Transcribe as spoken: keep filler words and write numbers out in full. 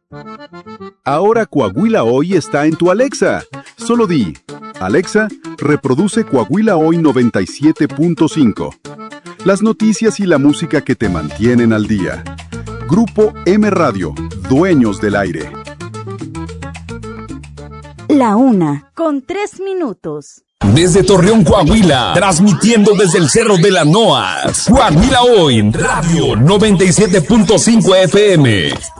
Ahora Coahuila Hoy está en tu Alexa. Solo di, Alexa, reproduce Coahuila Hoy noventa y siete punto cinco. Las noticias y la música que te mantienen al día. Grupo M Radio, dueños del aire. La una, con tres minutos. Desde Torreón, Coahuila, transmitiendo desde el Cerro de la Noas. Coahuila Hoy, Radio noventa y siete punto cinco F M.